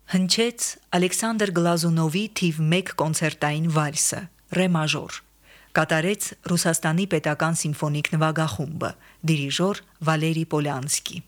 Հնչեց Ալեքսանդր Գլազունովի թիվ 1 կոնցերտային վալսը, ռե մաժոր, կատարեց Ռուսաստանի պետական սիմֆոնիկ նվագախումբը, դիրիժոր Վալերի Պոլյանսկի։